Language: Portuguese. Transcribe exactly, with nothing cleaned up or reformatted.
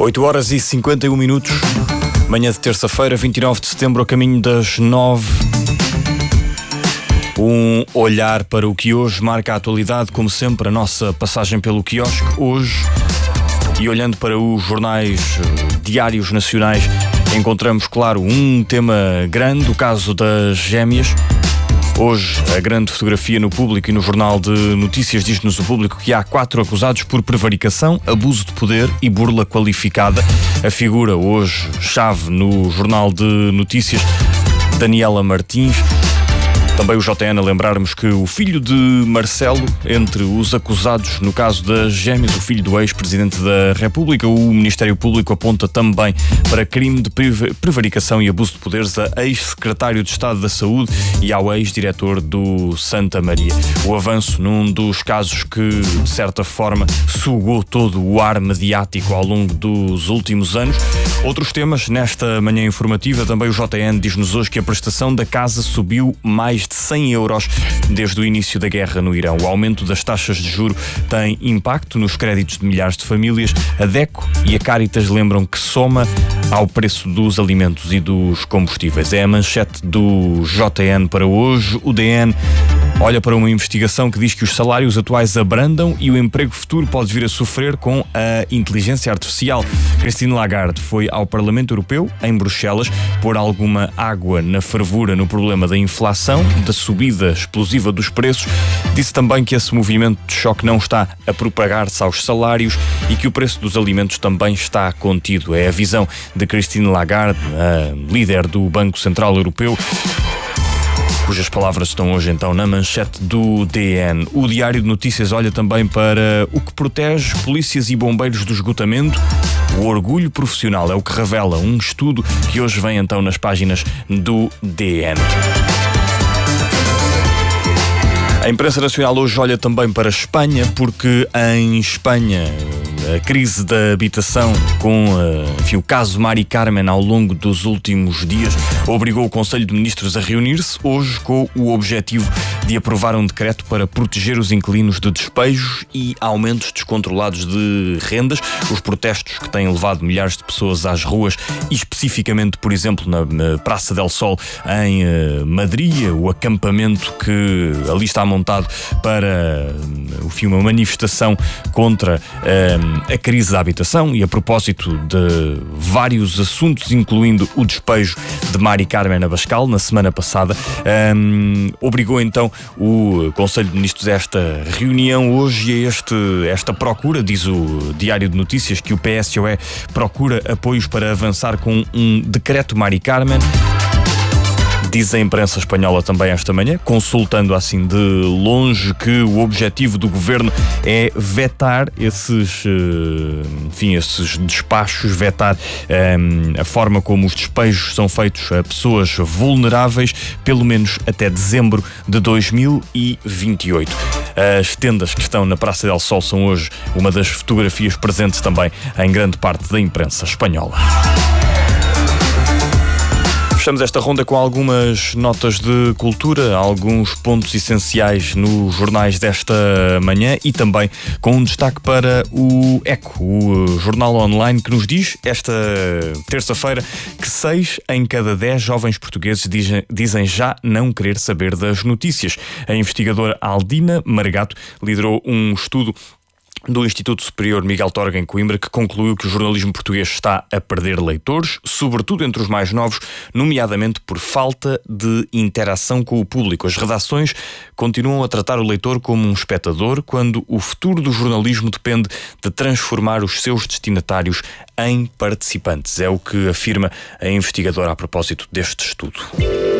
oito horas e cinquenta e um minutos, manhã de terça-feira, vinte e nove de setembro, a caminho das nove. Um olhar para o que hoje marca a atualidade, como sempre, a nossa passagem pelo quiosque. Hoje, e olhando para os jornais diários nacionais, encontramos, claro, um tema grande, o caso das gêmeas. Hoje, a grande fotografia no Público e no Jornal de Notícias diz-nos o Público que há quatro acusados por prevaricação, abuso de poder e burla qualificada. A figura hoje chave no Jornal de Notícias, Daniela Martins. Também o J N a lembrarmos que o filho de Marcelo, entre os acusados no caso das gêmeas, o filho do ex-presidente da República, o Ministério Público aponta também para crime de prevaricação e abuso de poderes a ex-secretário de Estado da Saúde e ao ex-diretor do Santa Maria. O avanço num dos casos que, de certa forma, sugou todo o ar mediático ao longo dos últimos anos. Outros temas, nesta manhã informativa, também o J N diz-nos hoje que a prestação da casa subiu mais de cem euros desde o início da guerra no Irão. O aumento das taxas de juro tem impacto nos créditos de milhares de famílias. A DECO e a Caritas lembram que soma ao preço dos alimentos e dos combustíveis. É a manchete do J N para hoje. O D N olha para uma investigação que diz que os salários atuais abrandam e o emprego futuro pode vir a sofrer com a inteligência artificial. Christine Lagarde foi ao Parlamento Europeu, em Bruxelas, pôr alguma água na fervura no problema da inflação, da subida explosiva dos preços. Disse também que esse movimento de choque não está a propagar-se aos salários e que o preço dos alimentos também está contido. É a visão de Christine Lagarde, a líder do Banco Central Europeu, cujas palavras estão hoje então na manchete do D N. O Diário de Notícias olha também para o que protege polícias e bombeiros do esgotamento. O orgulho profissional é o que revela um estudo que hoje vem então nas páginas do D N. A imprensa nacional hoje olha também para a Espanha, porque em Espanha a crise da habitação com enfim, o caso Mari Carmen ao longo dos últimos dias obrigou o Conselho de Ministros a reunir-se hoje com o objetivo de aprovar um decreto para proteger os inquilinos de despejos e aumentos descontrolados de rendas. Os protestos que têm levado milhares de pessoas às ruas e especificamente, por exemplo, na Praça del Sol em Madrid, o acampamento que ali está montado para enfim, uma manifestação contra um, a crise da habitação e a propósito de vários assuntos, incluindo o despejo de Mari Carmen Abascal na semana passada, um, obrigou então o Conselho de Ministros a esta reunião hoje e a este, esta procura, diz o Diário de Notícias, que o P S O E procura apoios para avançar com um decreto Mari Carmen. Diz a imprensa espanhola também esta manhã, consultando assim de longe, que o objetivo do governo é vetar esses, enfim, esses despachos, vetar um, a forma como os despejos são feitos a pessoas vulneráveis, pelo menos até dezembro de dois mil e vinte e oito. As tendas que estão na Praça del Sol são hoje uma das fotografias presentes também em grande parte da imprensa espanhola. Fechamos esta ronda com algumas notas de cultura, alguns pontos essenciais nos jornais desta manhã e também com um destaque para o Eco, o jornal online, que nos diz esta terça-feira que seis em cada dez jovens portugueses dizem, dizem já não querer saber das notícias. A investigadora Aldina Margato liderou um estudo do Instituto Superior Miguel Torga em Coimbra, que concluiu que o jornalismo português está a perder leitores, sobretudo entre os mais novos, nomeadamente por falta de interação com o público. As redações continuam a tratar o leitor como um espectador, quando o futuro do jornalismo depende de transformar os seus destinatários em participantes. É o que afirma a investigadora a propósito deste estudo.